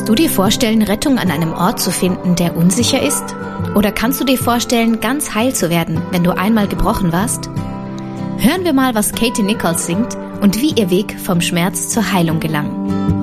du dir vorstellen, Rettung an einem Ort zu finden, der unsicher ist? Oder kannst du dir vorstellen, ganz heil zu werden, wenn du einmal gebrochen warst? Hören wir mal, was Katie Nichols singt und wie ihr Weg vom Schmerz zur Heilung gelang.